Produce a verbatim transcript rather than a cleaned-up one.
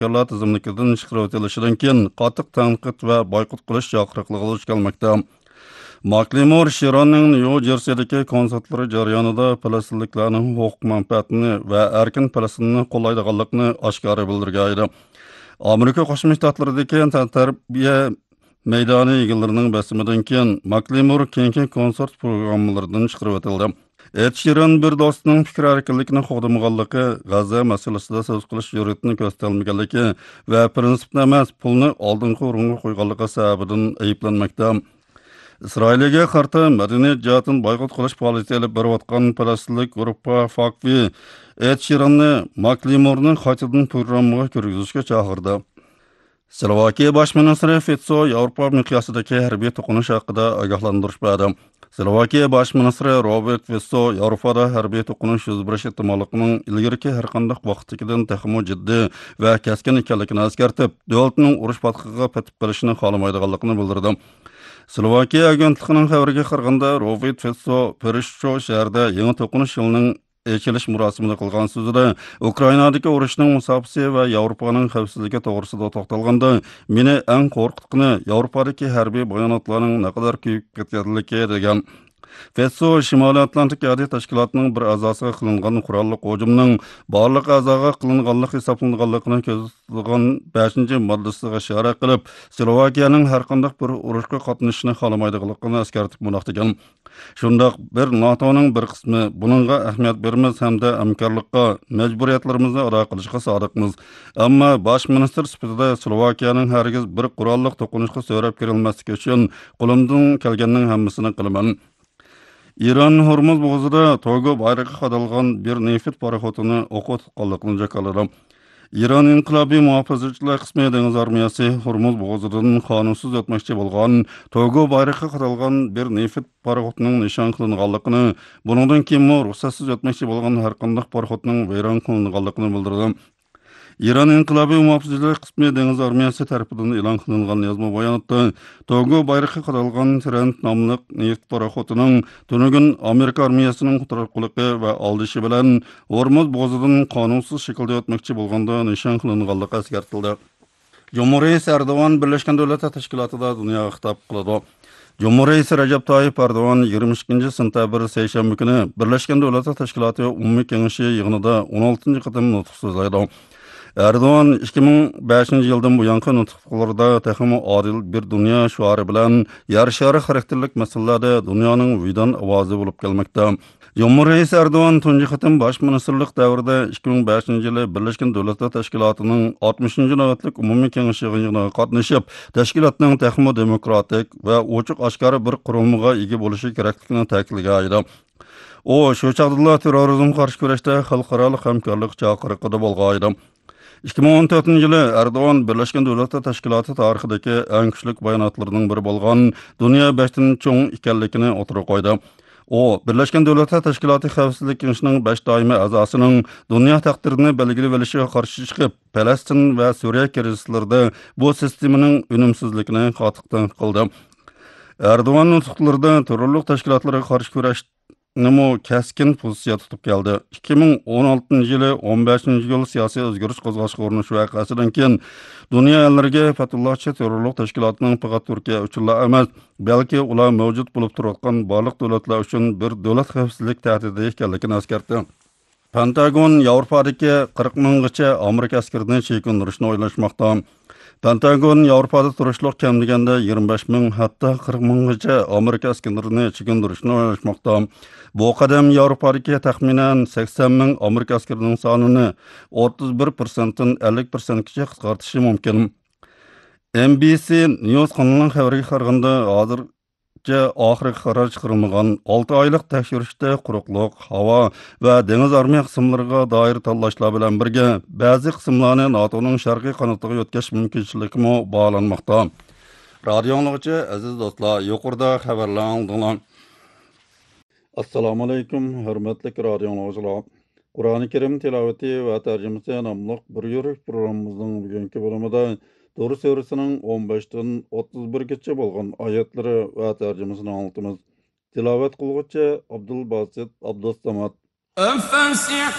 askerlar tizimlikidan chiqarib o'tilishidan keyin qattiq tanqid va boykot qilish chaqiriqlariga duch kelmoqda. Maklimor Shironning Nyu-Jersidagi konsertlari jarayonida falastinliklarning huquq manfaatini va erkin Falastinni qo'llaydiganligini oshkora bildirgan edi. Amerika Qo'shma Shtatlaridagi tarbiya maydoni egallarining basimidan keyin Maklimor keyingi konsert programmalaridan chiqarib o'tildi. Ed Sheeran bir do'stining fikr erkinligini qo'g'damaganligi, G'azza masalasida so'z qilish jur'atini ko'rsatolmaganligi va prinsipni emas, pulni oldingi o'ringa qo'yganligi sababidan ayblanmoqda. İsrail'e qarta madaniyat jihatdan boykot qilish faoliyati olib borayotgan falastinlik guruhi Fakvi Ed Sheeranni Maklimorning qaytadan programmaga kirgizishga chaqirdi. Slovakiya bosh ministri Fico Yevropa miqyosidagi harbiy to'qinish haqida ogohlantirish berdi. Slovakiya bosh ministri Robert Fico Yevropada harbiy to'qinish yuz berish ehtimolligining ilgariki har qanday vaqtdagidan texmo jiddiy va keskin ekanligini eskartib, davlatning urush patqiga petib qilishni xohlamaydiganligini bildirdi. Slovakiya agentligining xabariga qaraganda Robert Fico Perishcho shahrida yangi to'qinish yilining echilish murosimida qilgan so'zida Ukrainadagi urushning musofasi va Yevropaning xavfsizligi to'g'risida to'xtalganda meni eng qo'rqitgani Yevropadagi harbiy bayonotlarning naqadar kuyib ketganligi degan. Fico Shimoliy Atlantik yadro tashkilotining bir a'zosiga qilingan qurolli hujumning barliq a'zoga qilinganligi hisoblanganligini ko'zlagan beshinchi moddasiga ishora qilib, Slovakiyaning har qanday bir urushga qatnashishni xohlamaydiganligini eskartib munoqtigan. Shundoq bir NATOning bir qismi buningga ahamiyat beramiz hamda hamkorlikqa, majburiyatlarimizni ado qilishga sodiqmiz. Ammo bosh ministr sifatida Slovakiyaning hargiz bir qurolli to'qinishga so'rab kirilmasligi uchun qo'limdan kelganning hammasini qilaman. İran Hormuz bo'g'izida Togo bayrog'i qadalgan bir neft paraxodini o'qqa tutganligini jakaladı. İran inqilobiy muhofazachilar qismi dengiz armiyasi Hormuz bo'g'izidan qonunsiz o'tmoqchi bo'lgan Togo bayrog'i qadalgan bir neft paraxodining nishon qilinganligini, buningdan keyin ruxsatsiz o'tmoqchi bo'lgan har qanday paraxodning vayron qilinganligini bildirdi. İran inqilobiy muhofazachilar qismi dengiz armiyasi tarafidan e'lon qilingan yozma bayonotda Togo bayrog'i qadalgan Trent nomli neft paraxodining tunugun Amerika armiyasining quturquligi va oldishi bilan Hormuz bo'g'izidan qonunsiz shaklda o'tmoqchi bo'lganda nishon qilinganligi eskartildi. Cumhuriyet Erdoğan Birleşken Devletler Teşkilatı'da dunyoga xitob qiladi. Cumhuriyet Recep Tayyip Erdoğan yigirma ikkinchi sentabr seshanba kuni Birleşken Devletler Teşkilatı umumiy kengashi yig'inida o'n oltinchi qatim nutq so'zlaydi. Erdoğan ikki ming beshinchi yildan bu yangi nutqlarida texmo adil bir dunyo shuari bilan yer shari xarakterlik masalalarda dunyoning vijdon ovozi bo'lib kelmoqda. Cumhuriyet Erdoğan tunji qatim bosh ministrlik davrida ikki ming beshinchi yili Birleşken Devletler Teşkilatı'nın oltmishinchi navbatlik umumiy kengashi yig'inida qatnashib, tashkilotning texmo demokratik va ochiq oshkora bir qurilmaga ega bo'lishi kerakligini ta'kidlagan edi. U shu chaqda terrorizm qarshi kurashda xalqaro hamkorlik chaqiriqida bo'lgan edi. ikki ming o'n to'rtinchi yili Erdoğan Birleşken Devletler Teşkilatı tarixidagi eng kuchli bayonotlarining biri bo'lgan dunyo beshdan cho'ng ekanligini o'tirib qo'ydi. O, Birleşken Devletler Teşkilatı Xavfsizlik Kengashining besh doimiy a'zosining dunyo taqdirini belgilab olishiga qarshi chiqib, Falastin va Suriya krizislarida bu sistemaning unumsizligini qattiq tanqid qildi. Erdo'g'an nutqlarida terrorlik tashkilotlariga qarshi kurash Nimo keskin pozitsiya tutib keldi. ikki ming o'n oltinchi yili o'n beshinchi yil siyosiy o'zgarish qo'zg'ashga urinish voqeasidan keyin dunyo ellariga Fatullahchi terrorlik tashkilotining faqat Turkiya uchun emas, balki ular mavjud bo'lib turgan barliq davlatlar uchun bir davlat xavfsizlik tahdidi ekanligini eskartdi. Pentagon Yevropadagi qirq minggacha Amerika askarini chekintirishni o'ylashmoqda. Pentagon Yevropada turishliq kam deganda yigirma besh ming, hatto qirq minggacha Amerika askarini chekintirishni o'ylashmoqda. Bu qadam Yevropadagi taxminan sakson ming Amerika askarining sonini o'ttiz bir foiz dan ellik foizgacha qisqartirishi mumkin. N B C News kanalining xabariga qaraganda hozircha oxirgi qaror chiqarilmagan olti oylik tekshirishda quruqlik, havo va dengiz armiya qismlariga doir tanlashlar bilan birga ba'zi qismlarni NATOning sharqiy qanotiga o'tkazish mumkinchiligi bog'lanmoqda. Radio anglag'uchi aziz do'stlar, yuqorida xabarlar aldinglar. Assalomu alaykum, hurmatli radio anglag'uchilar. Qur'oni Karim tilovati va tarjimasi nomli bir yo'riq programmamizning bugungi bo'limida Doğru surəsinin o'n beshdan o'ttiz birgacha bo'lgan oyatlari va tarjimasini anlatamiz. Tilovat qiluvchi Abdul Basit Abdussamad.